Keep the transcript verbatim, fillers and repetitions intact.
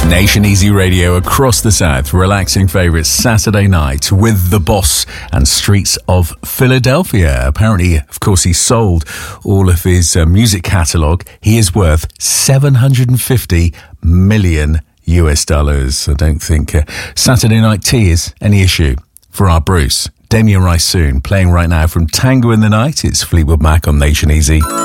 Nation Easy Radio across the South, relaxing favourites Saturday night with The Boss and Streets of Philadelphia. Apparently, of course, he sold all of his uh, music catalogue. He is worth seven hundred fifty million U S dollars. I don't think uh, Saturday Night Tea is any issue for our Bruce. Damien Rice soon, playing right now from Tango in the Night. It's Fleetwood Mac on Nation Easy.